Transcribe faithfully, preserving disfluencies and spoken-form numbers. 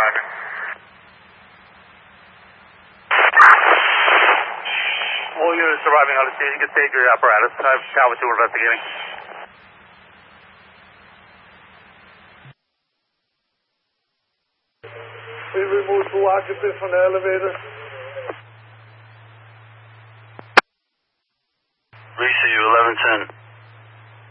arriving. All units arriving on the scene. You can take your apparatus. I have Tower two investigating. We remove two occupants from the elevator. We see you, eleven ten.